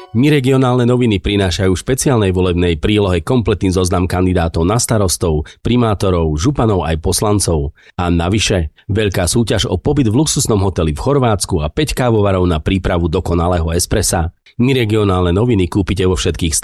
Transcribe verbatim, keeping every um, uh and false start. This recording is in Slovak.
My regionálne noviny prinášajú v špeciálnej volebnej prílohe kompletný zoznam kandidátov na starostov, primátorov, županov aj poslancov. A navyše, veľká súťaž o pobyt v luxusnom hoteli v Chorvátsku a päť kávovarov na prípravu dokonalého espressa. My regionálne noviny kúpite vo všetkých